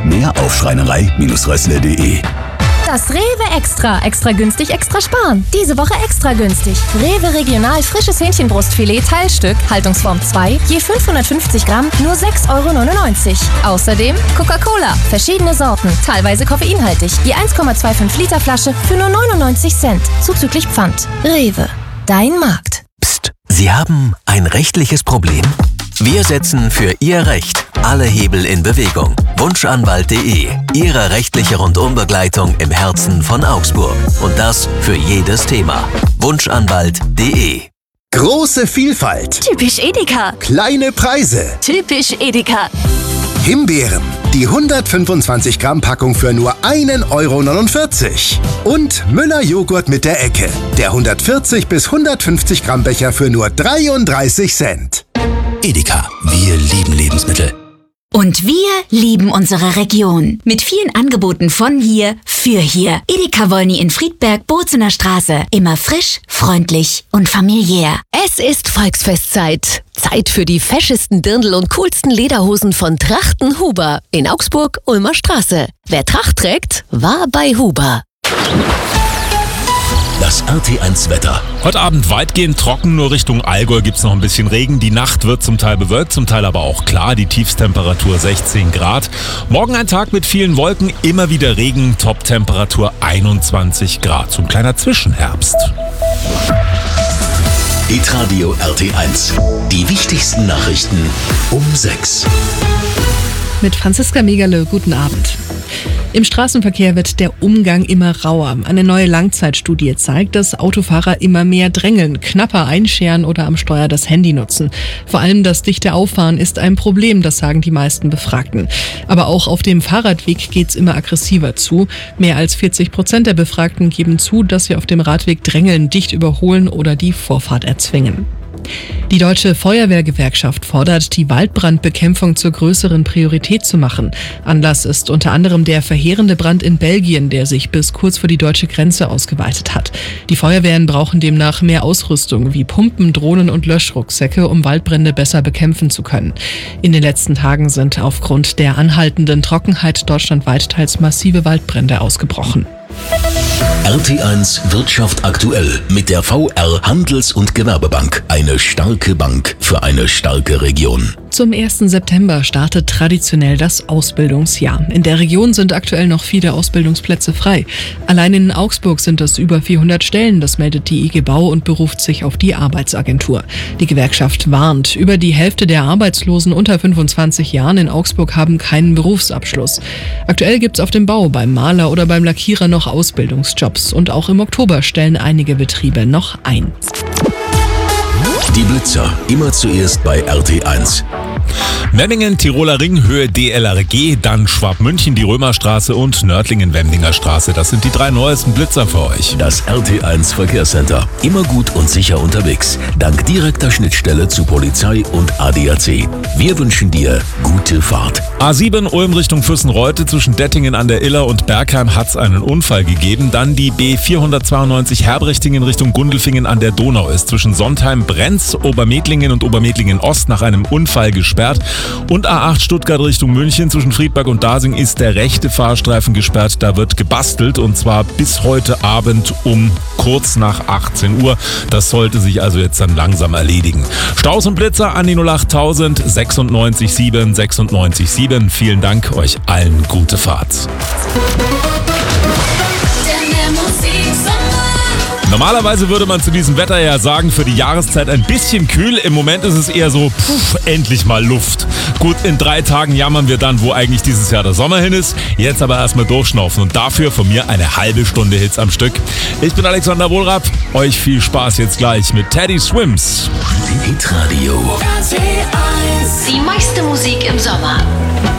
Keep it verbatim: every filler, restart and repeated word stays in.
Mehr auf schreinerei Bindestrich rössle punkt de. Das Rewe Extra. Extra günstig, extra sparen. Diese Woche extra günstig. Rewe Regional frisches Hähnchenbrustfilet Teilstück, Haltungsform zwei, je fünfhundertfünfzig Gramm, nur sechs Euro neunundneunzig. Außerdem Coca-Cola, verschiedene Sorten, teilweise koffeinhaltig, je eins Komma fünfundzwanzig Liter Flasche für nur neunundneunzig Cent, zuzüglich Pfand. Rewe, dein Markt. Psst, Sie haben ein rechtliches Problem? Wir setzen für Ihr Recht alle Hebel in Bewegung. Wunschanwalt punkt de. Ihre rechtliche Rundumbegleitung im Herzen von Augsburg. Und das für jedes Thema. Wunschanwalt punkt de. Große Vielfalt. Typisch Edeka. Kleine Preise. Typisch Edeka. Himbeeren. Die hundertfünfundzwanzig Gramm Packung für nur einen Euro neunundvierzig. Und Müller Joghurt mit der Ecke. Der hundertvierzig bis hundertfünfzig Gramm Becher für nur dreiunddreißig Cent. Edeka, wir lieben Lebensmittel. Und wir lieben unsere Region. Mit vielen Angeboten von hier für hier. Edeka Wolny in Friedberg, Bozener Straße. Immer frisch, freundlich und familiär. Es ist Volksfestzeit. Zeit für die feschesten Dirndl und coolsten Lederhosen von Trachten Huber in Augsburg, Ulmer Straße. Wer Tracht trägt, war bei Huber. Das R T eins Wetter. Heute Abend weitgehend trocken, nur Richtung Allgäu gibt's noch ein bisschen Regen. Die Nacht wird zum Teil bewölkt, zum Teil aber auch klar. Die Tiefstemperatur sechzehn Grad. Morgen ein Tag mit vielen Wolken, immer wieder Regen, Toptemperatur einundzwanzig Grad. So ein kleiner Zwischenherbst. Hitradio R T eins. Die wichtigsten Nachrichten um sechs. Mit Franziska Megerle, guten Abend. Im Straßenverkehr wird der Umgang immer rauer. Eine neue Langzeitstudie zeigt, dass Autofahrer immer mehr drängeln, knapper einscheren oder am Steuer das Handy nutzen. Vor allem das dichte Auffahren ist ein Problem, das sagen die meisten Befragten. Aber auch auf dem Fahrradweg geht's immer aggressiver zu. Mehr als vierzig Prozent der Befragten geben zu, dass sie auf dem Radweg drängeln, dicht überholen oder die Vorfahrt erzwingen. Die Deutsche Feuerwehrgewerkschaft fordert, die Waldbrandbekämpfung zur größeren Priorität zu machen. Anlass ist unter anderem der verheerende Brand in Belgien, der sich bis kurz vor die deutsche Grenze ausgeweitet hat. Die Feuerwehren brauchen demnach mehr Ausrüstung wie Pumpen, Drohnen und Löschrucksäcke, um Waldbrände besser bekämpfen zu können. In den letzten Tagen sind aufgrund der anhaltenden Trockenheit deutschlandweit teils massive Waldbrände ausgebrochen. R T eins Wirtschaft aktuell mit der V R Handels- und Gewerbebank. Eine starke Bank für eine starke Region. Zum ersten September startet traditionell das Ausbildungsjahr. In der Region sind aktuell noch viele Ausbildungsplätze frei. Allein in Augsburg sind es über vierhundert Stellen, das meldet die I G Bau und beruft sich auf die Arbeitsagentur. Die Gewerkschaft warnt, über die Hälfte der Arbeitslosen unter fünfundzwanzig Jahren in Augsburg haben keinen Berufsabschluss. Aktuell gibt es auf dem Bau, beim Maler oder beim Lackierer noch Ausbildungsjobs und auch im Oktober stellen einige Betriebe noch ein. Die Blitzer, immer zuerst bei R T eins. Memmingen, Tiroler Ring, Höhe D L R G, dann Schwabmünchen, die Römerstraße und Nördlingen-Wemdinger Straße. Das sind die drei neuesten Blitzer für euch. Das R T eins Verkehrscenter. Immer gut und sicher unterwegs. Dank direkter Schnittstelle zu Polizei und A D A C. Wir wünschen dir gute Fahrt. A sieben Ulm Richtung Füssenreute, zwischen Dettingen an der Iller und Bergheim hat's einen Unfall gegeben. Dann die B vierhundertzweiundneunzig Herbrechtingen Richtung Gundelfingen an der Donau ist zwischen Sontheim, Brenz, Obermedlingen und Obermedlingen Ost nach einem Unfall gesperrt. Und A acht Stuttgart Richtung München zwischen Friedberg und Dasing ist der rechte Fahrstreifen gesperrt. Da wird gebastelt und zwar bis heute Abend um kurz nach achtzehn Uhr. Das sollte sich also jetzt dann langsam erledigen. Staus und Blitzer an die null acht tausend sechsundneunzig sieben sechsundneunzig sieben. Vielen Dank, euch allen gute Fahrt. Normalerweise würde man zu diesem Wetter ja sagen, für die Jahreszeit ein bisschen kühl. Im Moment ist es eher so, puh, endlich mal Luft. Gut, in drei Tagen jammern wir dann, wo eigentlich dieses Jahr der Sommer hin ist. Jetzt aber erstmal durchschnaufen und dafür von mir eine halbe Stunde Hits am Stück. Ich bin Alexander Wohlrapp. Euch viel Spaß jetzt gleich mit Teddy Swims. Hitradio. Die meiste Musik im Sommer.